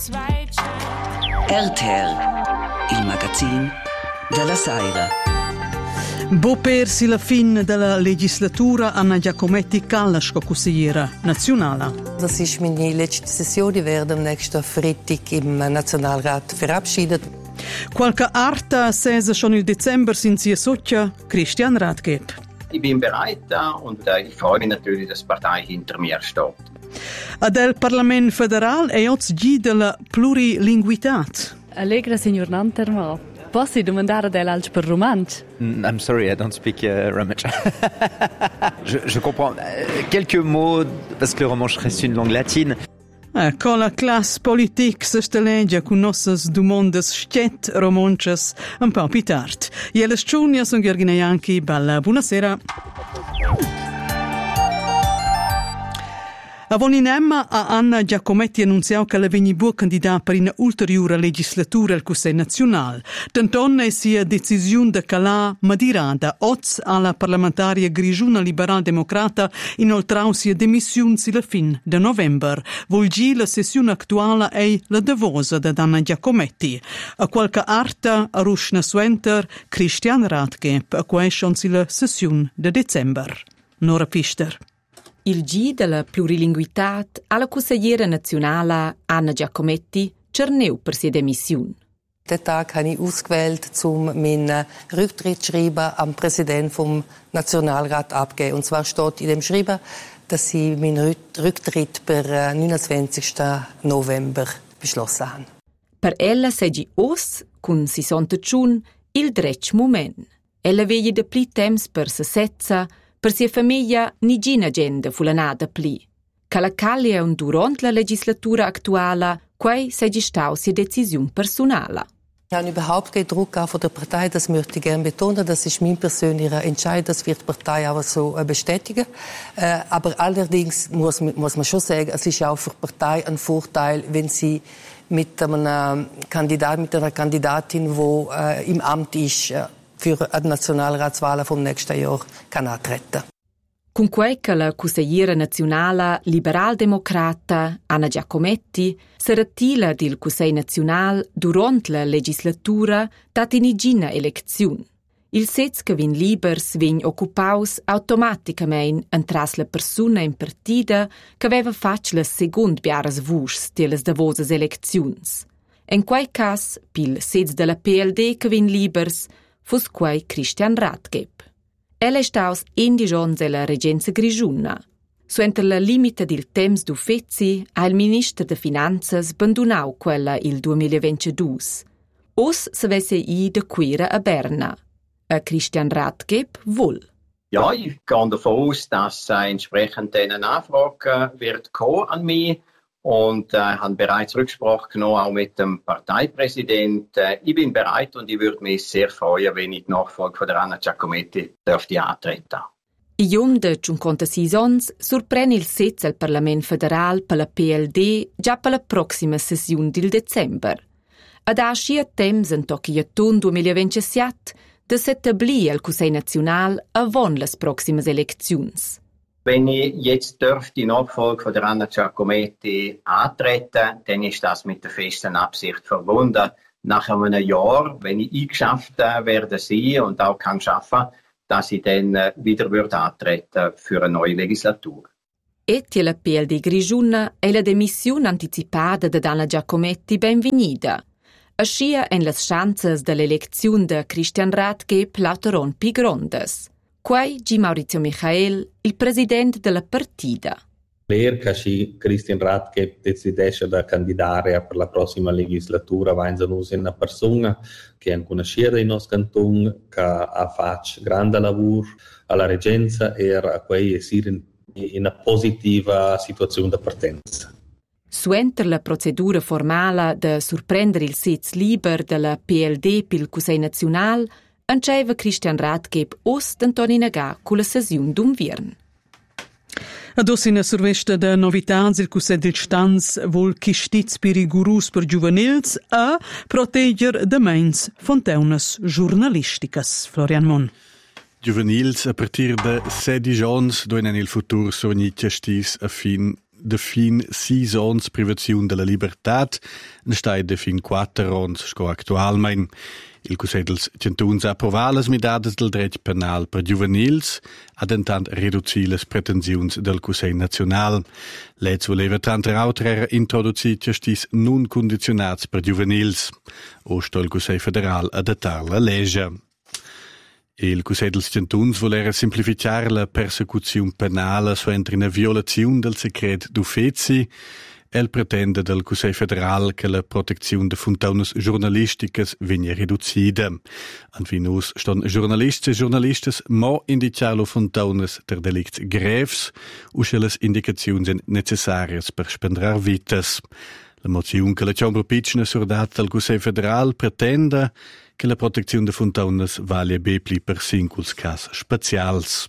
RTR, il magazine della Saira. Bo persi la fin della legislatura Anna Giacometti Kallas consigliera nazionale. Das ist meine letzte Session. Die werde am nächsten Freitag im Nationalrat verabschiedet. Qualche arta sesa schon il Dezember sind sie Socia Christian Rathgeb. Ich bin bereit und ich freue mich natürlich, dass die Partei hinter mir steht. Del Parlament Federal è oggi G della plurilinguitat. Allegra, signor Nanterma. Posso domandare dell'altro per romanzo? I'm sorry, I don't speak Romansh. je comprends quelques mots parce que le romanche reste une langue latine. Con la classe politique s'esteleggia con nossas domandas schet romanches un po' più tard. E le sciunia sono Gherghinaianchi, bella buonasera. Avoninema a Anna Giacometti annunziò che la vegni buon candidat per una ulteriore legislatura al Consiglio nazionale. Tantonna sia decisione de calà madirada oz alla parlamentaria grigiuna liberal-democrata inoltrau sia demissione la fin de november. Volgi la sessione attuale è la devosa da Anna Giacometti. A qualche arta a Rushna Swenter Christian Rathgeb a question la sessione de december. Nora Pister. Il G della plurilinguitat alla consigliera nazionale Anna Giacometti cerneu per sia demissione. Den Tag habe ich ausgewählt, um meinen Rücktritt zu schreiben am Präsidenten vom Nationalrat abgeben. Und zwar steht in dem Schreiben, dass ich meinen Rücktritt per 29. November beschlossen habe. Per ella segi os, con 61, il dretg moment. Ella veglie de pli temps per se setza, per sia famiglia nigina gente fulanada pli. Cala callia un durant la legislatura aktuala, quei segi stau sia decisiun personala. Ich habe überhaupt keinen Druck von der Partei, das möchte ich gerne betonen. Das ist mein persönlicher Entscheid, das wird die Partei auch so bestätigen. Aber allerdings muss man schon sagen, es ist auch für die Partei ein Vorteil, wenn sie mit einem Kandidat, mit einer Kandidatin, die im Amt ist, für die Nationalratswahlen vom nächsten Jahr kann antreten. Con quei che la consigliera nazionale liberal-democrata Anna Giacometti si retira del Consiglio nazionale durante la legislatura dat inigina elezione. Il sez che vin libers vegn occupaus automaticamente entras la persona in partida che aveva fatto le second biaras vuschs delles davosas elecziuns. In quei cas, pil sez della PLD che vin libers, fus quei Christian Rathgeb. Ella è staus indigions della regenza grigiuna. Suenter la limita del temps d'uffezi ha il ministro de Finanzas abbandonau quella il 2022. Os se vesse i de quera a Berna. A Christian Rathgeb vuol. Ja, ich gehe davon aus, dass entsprechend eine Anfrage wird kommen an mich. Und habe bereits Rücksprache genommen, auch mit dem Parteipräsidenten. Ich bin bereit und ich würde mich sehr freuen, wenn ich die Nachfolge von der Anna Giacometti dürfte antreten. I jom de 56 ans sorprende il sez al Parlament Federal per la PLD già per la prossima sessione del Dezember. Ad a scia temps en tocchiaton 2027 de s'etablir al Consiglio Nazional avon las proximas elecziuns. Wenn ich jetzt die Nachfolge von der Anna Giacometti antreten, dann ist das mit der festen Absicht verbunden. Nach einem Jahr, wenn ich eingeschafft werde sein und auch kann schaffen, dass ich dann wieder antreten für eine neue Legislatur. E la PLD Grigiuna è la demissione anticipata da Anna Giacometti benvenida. Ascia en las chances dell'elezione de Christian Rathgeb lauteron pi grondes. Quai G. Maurizio Michael, il presidente della partita. L'ERCA Christian Rathgeb decidesce da candidare per la prossima legislatura vainza nus una persona che è conosciuta in nostro canton, che ha fatto grande lavoro alla regenza e a quei essere in una positiva situazione di partenza. Suenter la procedura formale de sorprendere il sez liber della PLD pil Consiglio Nazional, anceva Christian Rathgeb os d'Antoni Nagà con la sessione d'unviern. Ados in survesta de novitats il Consiglio del Stanz vol chistiz per rigurus per giovanils a proteger de meins fonteunas giornalisticas. Florian Mon. Juvenils a partir de 16 ans doinen il futur sogni gestis a fin de fin 6 ans privazione della libertà, ne stai de fin 4 ans sco actualmein. Il Consiglio dels Cantuns ha approvato le medades del dret penal per giuvenils, ad intant ridurre le pretensioni del Consiglio nazionale. Lez voleva tanto autre introdurre justiz non condizionats per giuvenils. O sto il Consiglio federale adattar la legge. Il Consiglio dels Cantuns voleva semplificare la persecuzione penale suentri una violazione del segreto d'uffezi. El pretende del Consiglio federale che la protezione de fontaunas giornalisticas venga riducida. Anfinus ston giornalists e giornalistas mo indicalo fontaunas ter delicts greves, usce las indicazioni necessarias per spendrar vitas. La mozione che la Ciambra Pitschna sordat al Consiglio federale pretende che la protezione de fontaunas valga bepli per singuls cas spazials.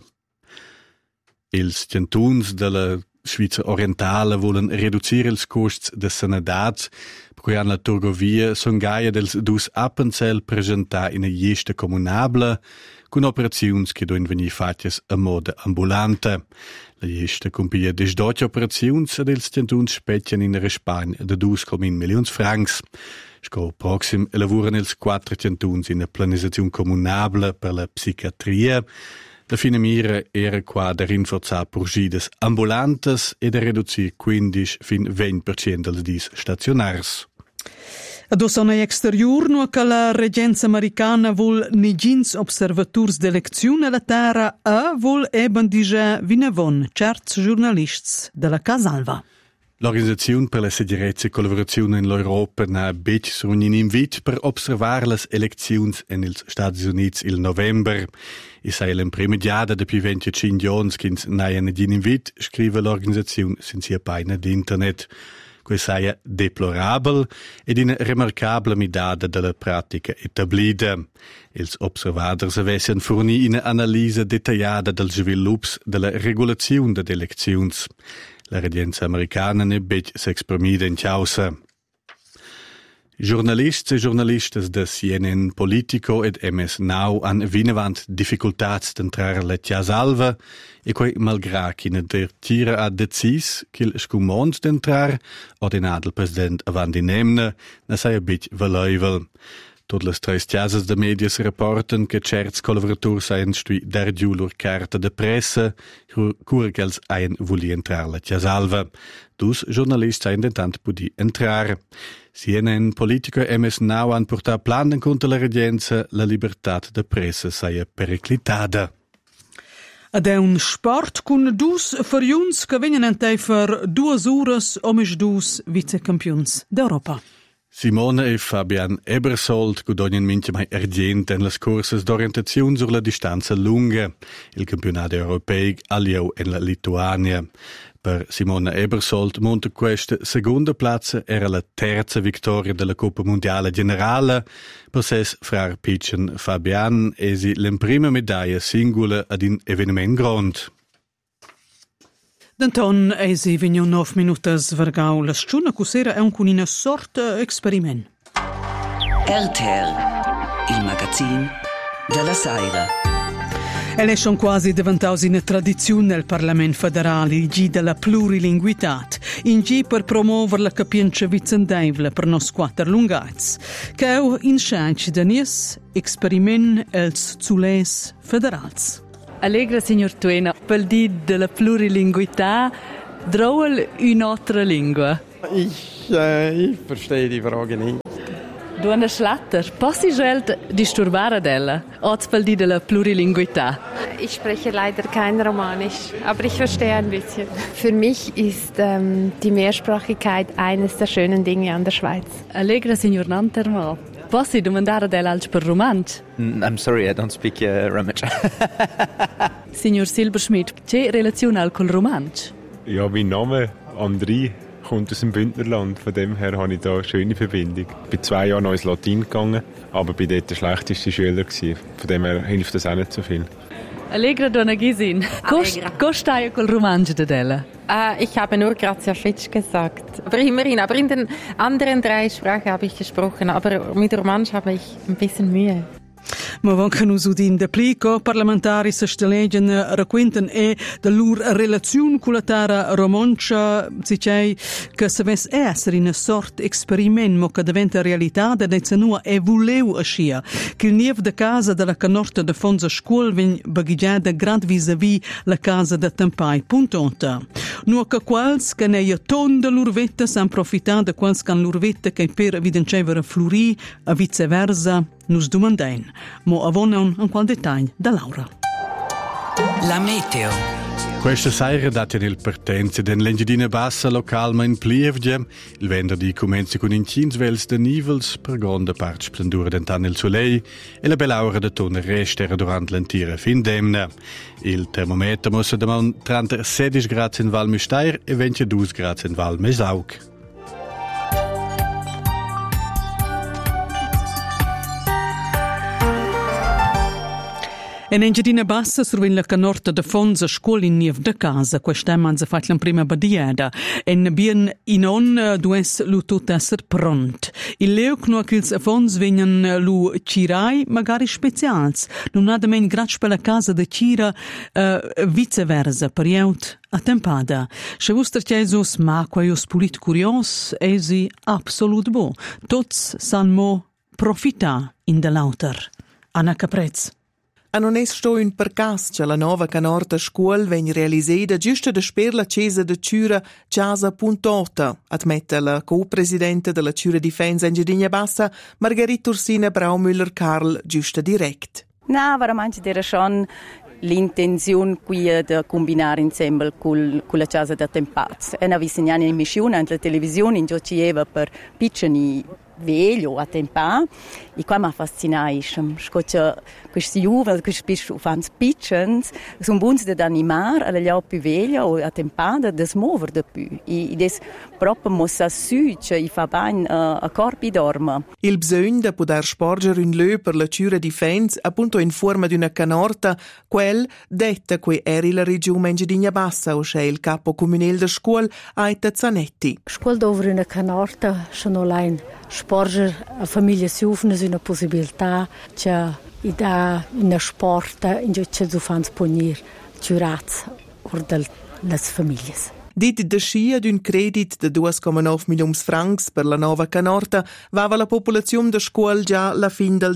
Ils cantuns della Svizra orientale volen riducire ils costs de sanità, per cui la Turgovia son gaia dels dus appenzell presentar in a gesta comunabla, con operazions che doin venir fatjes a moda ambulante. La gesta compia des 12 operazions ed ils cantuns spetchen in Spagna de 2,1 milions francs. Sco proxim elavuran ils 4 cantuns in a planizazione comunabla per la psichiatria. La fine mira era qua da rinforzare purgides ambulantes e da ridurre 15 fin 20% dels dis stazionars. Adossone exterior no che la regenza americana vol negins observators d'elezione alla terra e vol eben dice vinavon certs giornalists della Casalva. L'Organizzazione per la sicurezza e collaborazione in l'Europa ha becz un invito per osservare le elezioni negli Stati Uniti il novembre. E sei la prima diada da più 25 anni che non hanno un invito, scrive l'organizzazione senza pagina di internet. Questo è deplorabile ed una remarcabile medaglia della pratica etablita. Els observadors avessero fornito un'analisi dettagliata del sviluppo della regolazione delle elezioni. La regenza americana ne bec s'exprimida in causa. Giornalists e giornalistas de CNN Politico ed MS Now han vinavant difficultats d'entrar alla Casalva e quei malgrà chi ne tira ha decis qu'il scumont d'entrar ordinat il president avant di nemne ne sai a bec valeuvel. Tot les tres tiasas de medias reporten che certs collaborators hain stui dar giù lor carta de pressa, cura che els hain vuli entrar la Casalva. Dus giornalists hain dentant pudi entrar. CNN Politico e MS Now han portat plan contra la regenza, la libertà de pressa saia periclitada. Ed è un sport con dus feriuns che vengono in per 2 ores omes dus vicecampions d'Europa. Simone e Fabian Ebersold guadagnan minchia mai argent en las courses d'orientazione sur la distanza lunga, il campionato europeo all'Eu en la Lituania. Per Simone Ebersold monta questa seconda piazza era la terza vittoria della Coppa Mondiale Generale, per ses frar Pitchen Fabian esi la prima medaglia singola ad un evenement grande. Danton eisi vignon 9 minutas vergau la stuna cusera è un cunina sorta experiment. RTR, il magazine della Saira. È schon quasi diventato una tradizione nel Parlamento federale il G della plurilinguità, in G per promuovere la capienza vicendevole per nos quattro lungats, che è in scienza da nies experiment els zules federals. Allegra, signor Tuena, per dire della plurilinguità, droel un'altra lingua. Ich verstehe die Frage nicht. Duana Schlatter, passi gelt disturbare della, oz per dire della plurilinguità. Ich spreche leider kein Romanisch, aber ich verstehe ein bisschen. Für mich ist die Mehrsprachigkeit eines der schönen Dinge an der Schweiz. Allegra, signor Nantermal. Posso domandare dell'altro per romanzo? I'm sorry, I don't speak Romansch. Signor Silberschmidt, c'è relazione al col romanzo? Ja, mein Name, André, kommt aus dem Bündnerland. Von dem her habe ich da eine schöne Verbindung. Ich bin 2 Jahre noch ins Latein gegangen, aber bin dort der schlechteste Schüler gewesen. Von dem her hilft das auch nicht so viel. Allegra, donna Gisin. Costai col romanzo della? Ich habe nur Grazia Fitsch gesagt. Aber immerhin, aber in den anderen 3 Sprachen habe ich gesprochen. Aber mit Romansch habe ich ein bisschen Mühe. Ma vanno nos udin de plico parlamentari se stelegen racquentan de lur relazione con la terra romancia si c'è che se ves essere in sort experiment mo che diventa realtà da nezanua e voleu ascia che il niev de casa della canorta de fonza scuol vegn bagigiada grad vis-a-vis la casa de Tempai puntota. Nu che quals che ne ton de lurvetta s'han profità de quals can lurvetta che per evidencevere flurì a viceversa nos domandain. Mo avonno un qual dettagl da Laura. La meteo. Questa sera date nel partenza dell'Engiadina Bassa localma in Plievgia. Il venerdì comincia con incins vels de nivels per gonda part splendura d'entan il soleil e la bella aura de tona restera durante l'antira fin demna. Il termometro mossa demon 37 gradi in Val Müstair e 22 gradi in Val Mesaug. En Engiadina Bassa survin la canorta de fonza scuola in niev de casa. Quest'anno hanno fatto la prima badiada. En bien in on dues lu tot esser pront. Il leu no che ils fonds vengan lu cirai magari specials. Non ha da men grach per la casa de cira viceversa per jeut a tempada. Se vuster chiesos ma quaios polit curios esi absolut bo. Tots san mo profita in de lauter. Anna Caprez. A non è sto un percas che la nova canorta scuola venne realizzata giusto da sper la Chiesa de Ciura Casa Puntota, admette la co-presidente della Ciura Difensa Engiadina Bassa, Margherita Ursina Braumüller-Karl, giusto direct. No, veramente era schon l'intenzione qui di combinare insieme con la Casa da Tempaz. E una visinana in missione in televisione in gioceva per piccini velho a tempo e qua mi affascinai questi juve questi fans piccins sono buoni da animare alle gli più vegli o a tempo da smuovere di più e des proprio mossa su che i fa bene a corpi dorma. Il bisogno di poter sporgere un leu per la Ciura Difensa appunto in forma di una canorta quel detta che era la regione Engiadina Bassa o c'è il capo comunale della scuola Aita Zanetti. Scuola dove una canorta sono online sporger a famiglia giovane una possibilità che i dà una sport in cui ci fanno punire giurati o delle famiglie. Dit de scia d'un credit de 2,9 milioni francs per la nova canorta vava la popolazione de scuola già la fin del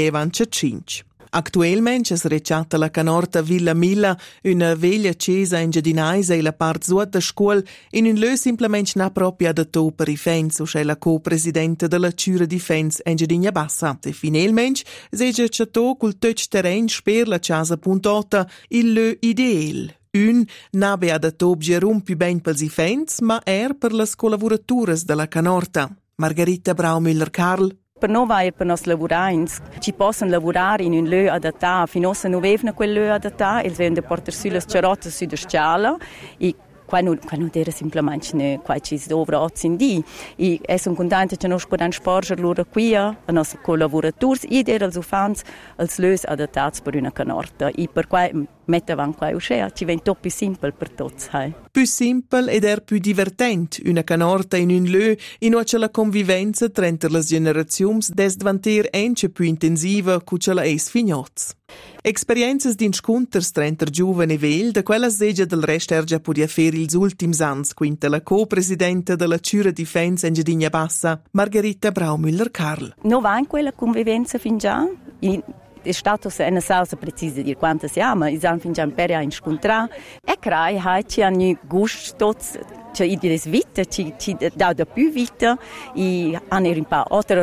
2025. Actualmente es recciata la canorta Villa Milla, una veglia chiesa engiadinaisa e la part sud da scuola in un leu simplement na propria da to per i fans, o c'è la co-presidente della Ciura Difensa Engiadina Bassa. E finalmente seja chateau col touch terrain sper la casa puntota il leu ideal. Un nabe ad atobge rum più ben pels i fans, ma per las collaboraturas della canorta. Margherita Braumüller-Karl. Per noi e per nos lavorants ci possono lavorare in un leu adattato, finora non avevano quel leu adattato, e vengono a portare su le sciarotte su la scala e qua non era semplicemente qua ci si dovrà ozzindi e sono contenta che noi possiamo sporgere loro qui a nostri collaboratori e dare als ufans als leu adattati per una canorta e per qua mettevamo qua uscire ci viene più semplice per tutti. Più semplice ed più divertente una canorta in un leu in cui la convivenza tra le generazioni des diventar ence più intensiva che ce la es fignots. Esperienze di sconters tra giovani e vell, da quella seggia del resto ergia podia fare ils ultims ans, quinta la co-presidente della Ciura Difensa Engiadina Bassa, Margherita Braumüller-Karl. Non va in quella convivenza fin già? È stato una salsa precisa di quanto siamo, i hanno fin già imparato a incontrare e creare ci hanno gusto cioè i des vita ci dà da più vita e hanno imparato altre